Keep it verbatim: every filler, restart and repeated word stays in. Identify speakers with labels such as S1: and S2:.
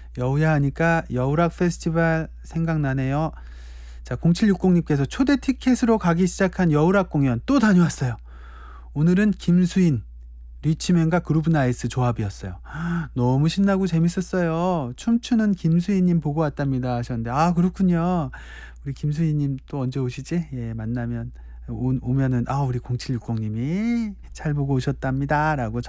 S1: 여우야 하니까 여우락 페스티벌 생각나네요. 자, 공칠육공님께서 초대 티켓으로 가기 시작한 여우락 공연 또 다녀왔어요. 오늘은 김수인, 리치맨과 그루브나이스 조합이었어요. 너무 신나고 재밌었어요. 춤추는 김수인님 보고 왔답니다 하셨는데, 아 그렇군요. 우리 김수인님 또 언제 오시지? 예, 만나면 오, 오면은 아 우리 공칠육공님이 잘 보고 오셨답니다 라고